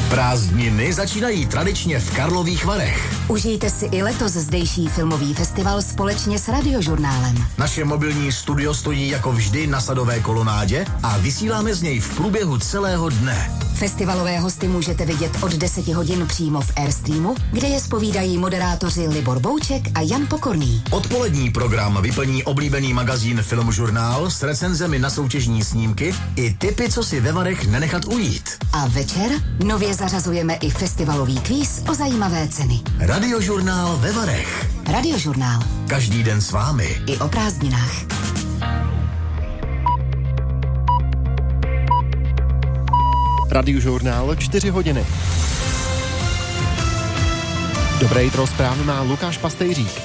Prázdniny začínají tradičně v Karlových Varech. Užijte si i letos zdejší filmový festival společně s Radiožurnálem. Naše mobilní studio stojí jako vždy na Sadové kolonádě a vysíláme z něj v průběhu celého dne. Festivalové hosty můžete vidět od 10 hodin přímo v Airstreamu, kde je zpovídají moderátoři Libor Bouček a Jan Pokorný. Odpolední program vyplní oblíbený magazín Filmžurnál s recenzemi na soutěžní snímky i tipy, co si ve Varech nenechat ujít. A večer nově zařazujeme i festivalový kvíz o zajímavé ceny. Radiožurnál ve Varech. Radiožurnál. Každý den s vámi. I o prázdninách. Radiožurnál 4 hodiny. Dobré jitro, zprávy má Lukáš Pastejřík.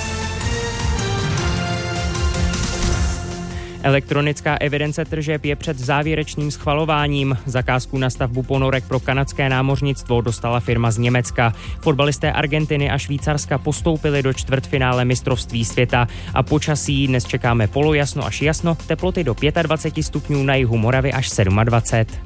Elektronická evidence tržeb je před závěrečným schvalováním. Zakázku na stavbu ponorek pro kanadské námořnictvo dostala firma z Německa. Fotbalisté Argentiny a Švýcarska postoupili do čtvrtfinále mistrovství světa a počasí dnes čekáme polojasno až jasno, teploty do 25 stupňů na jihu Moravy až 27.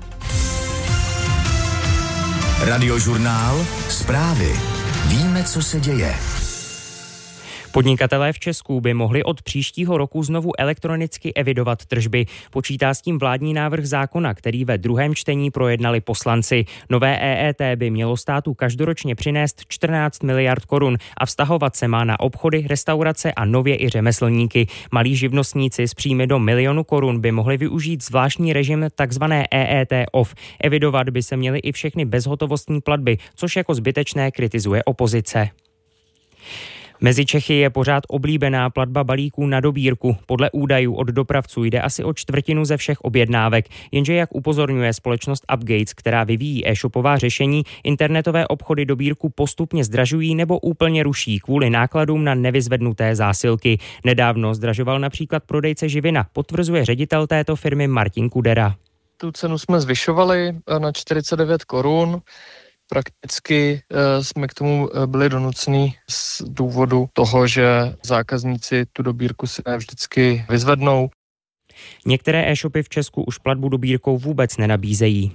Radiožurnál, zprávy. Víme, co se děje. Podnikatelé v Česku by mohli od příštího roku znovu elektronicky evidovat tržby. Počítá s tím vládní návrh zákona, který ve druhém čtení projednali poslanci. Nové EET by mělo státu každoročně přinést 14 miliard korun a vztahovat se má na obchody, restaurace a nově i řemeslníky. Malí živnostníci s příjmy do 1 000 000 korun by mohli využít zvláštní režim takzvané EET off. Evidovat by se měly i všechny bezhotovostní platby, což jako zbytečné kritizuje opozice. Mezi Čechy je pořád oblíbená platba balíků na dobírku. Podle údajů od dopravců jde asi o čtvrtinu ze všech objednávek, jenže jak upozorňuje společnost Upgates, která vyvíjí e-shopová řešení, internetové obchody dobírku postupně zdražují nebo úplně ruší kvůli nákladům na nevyzvednuté zásilky. Nedávno zdražoval například prodejce živina, potvrzuje ředitel této firmy Martin Kudera. Tu cenu jsme zvyšovali na 49 korun. Prakticky jsme k tomu byli donuceni z důvodu toho, že zákazníci tu dobírku si ne vždycky vyzvednou. Některé e-shopy v Česku už platbu dobírkou vůbec nenabízejí.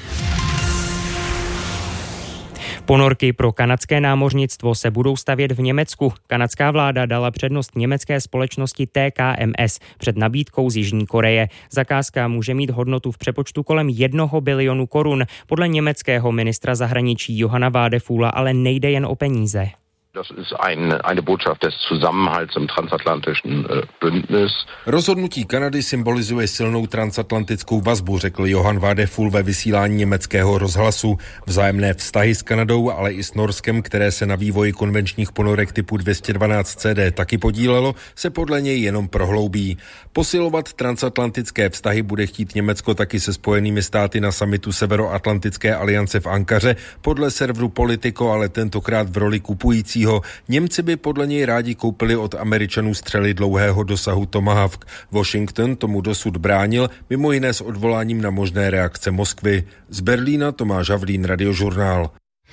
Ponorky pro kanadské námořnictvo se budou stavět v Německu. Kanadská vláda dala přednost německé společnosti TKMS před nabídkou z Jižní Koreje. Zakázka může mít hodnotu v přepočtu kolem 1 bilionu korun. Podle německého ministra zahraničí Johanna Vadefula ale nejde jen o peníze. Das ist eine Botschaft des Zusammenhalts im transatlantischen Bündnis. Rozhodnutí Kanady symbolizuje silnou transatlantickou vazbu, řekl Johann Vadeful ve vysílání německého rozhlasu. Vzájemné vztahy s Kanadou, ale i s Norskem, které se na vývoji konvenčních ponorek typu 212 CD taky podílelo, se podle něj jenom prohloubí. Posilovat transatlantické vztahy bude chtít Německo taky se Spojenými státy na summitu Severoatlantické aliance v Ankaře, podle serveru Politico, ale tentokrát v roli kupující. Němci by podle něj rádi koupili od Američanů střely dlouhého dosahu Tomahawk. Washington tomu dosud bránil, mimo jiné s odvoláním na možné reakce Moskvy. Z Berlína Tomáš Havlín, Radiožurnál.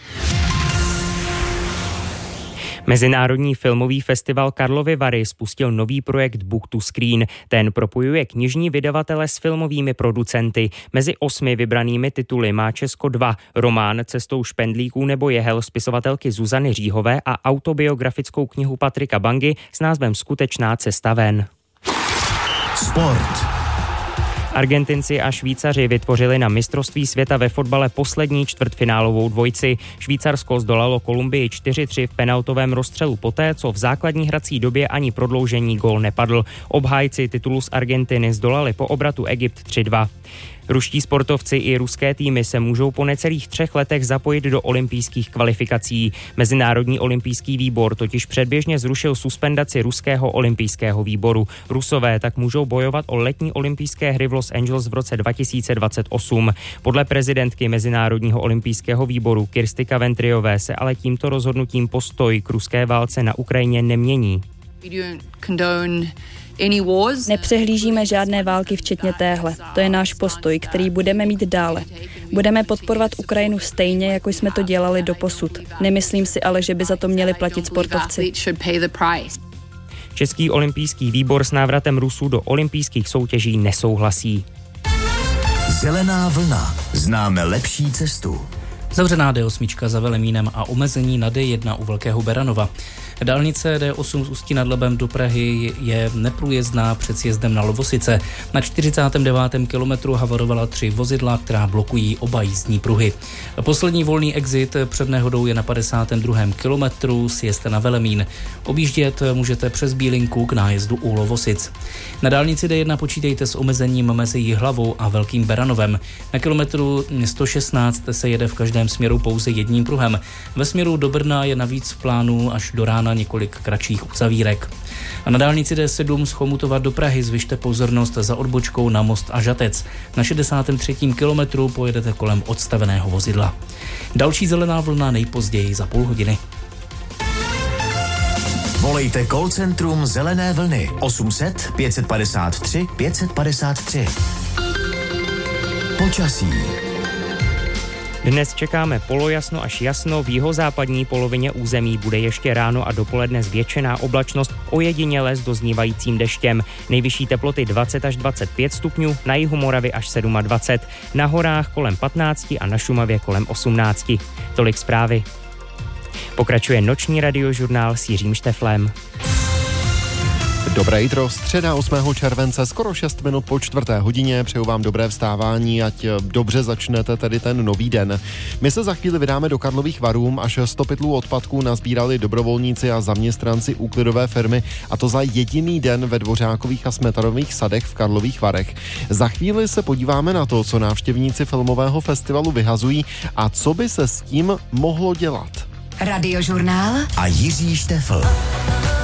Mezinárodní filmový festival Karlovy Vary spustil nový projekt Book to Screen. Ten propojuje knižní vydavatele s filmovými producenty. Mezi 8 vybranými tituly má Česko 2. Román Cestou špendlíků nebo jehel spisovatelky Zuzany Říhové a autobiografickou knihu Patrika Bangy s názvem Skutečná cesta ven. Sport. Argentinci a Švýcaři vytvořili na mistrovství světa ve fotbale poslední čtvrtfinálovou dvojici. Švýcarsko zdolalo Kolumbii 4-3 v penaltovém rozstřelu poté, co v základní hrací době ani prodloužení gól nepadl. Obhájci titulu z Argentiny zdolali po obratu Egypt 3-2. Ruští sportovci i ruské týmy se můžou po necelých 3 letech zapojit do olympijských kvalifikací. Mezinárodní olympijský výbor totiž předběžně zrušil suspendaci ruského olympijského výboru. Rusové tak můžou bojovat o letní olympijské hry v Los Angeles v roce 2028. Podle prezidentky Mezinárodního olympijského výboru Kirsty Caventryové se ale tímto rozhodnutím postoj k ruské válce na Ukrajině nemění. Nepřehlížíme žádné války, včetně téhle. To je náš postoj, který budeme mít dále. Budeme podporovat Ukrajinu stejně, jako jsme to dělali doposud. Nemyslím si ale, že by za to měli platit sportovci. Český olympijský výbor s návratem Rusů do olympijských soutěží nesouhlasí. Zelená vlna. Známe lepší cestu. Zavřená D8 za Velemínem a omezení na D1 u Velkého Beranova. Dálnice D8 z Ústí nad Labem do Prahy je neprůjezdná před sjezdem na Lovosice. Na 49. kilometru havarovala 3 vozidla, která blokují oba jízdní pruhy. Poslední volný exit před nehodou je na 52. kilometru, sjezd na Velemín. Objíždět můžete přes Bílinku k nájezdu u Lovosic. Na dálnici D1 počítejte s omezením mezi Jihlavou a Velkým Beranovem. Na kilometru 116 se jede v každém směru pouze jedním pruhem. Ve směru do Brna je navíc v plánu až do rána několik kratších uzavírek. A na dálnici D7 z Chomutova do Prahy zvyšte pozornost za odbočkou na Most a Žatec. Na 63. kilometru pojedete kolem odstaveného vozidla. Další zelená vlna nejpozději za půl hodiny. Volejte call centrum Zelené vlny 800 553 553. Počasí. Dnes čekáme polojasno až jasno, v jihozápadní polovině území bude ještě ráno a dopoledne zvětšená oblačnost, ojediněle s doznívajícím deštěm. Nejvyšší teploty 20 až 25 stupňů, na jihu Moravy až 27, na horách kolem 15 a na Šumavě kolem 18. Tolik zprávy. Pokračuje noční radiožurnál s Jiřím Šteflem. Dobré jitro, středa 8. července, skoro 6 minut po 4. hodině. Přeju vám dobré vstávání, ať dobře začnete tedy ten nový den. My se za chvíli vydáme do Karlových Varů, až 100 pytlů odpadků nazbírali dobrovolníci a zaměstnanci úklidové firmy, a to za jediný den ve Dvořákových a Smetanových sadech v Karlových Varech. Za chvíli se podíváme na to, co návštěvníci filmového festivalu vyhazují a co by se s tím mohlo dělat. Radiožurnál A Jiří Štefl.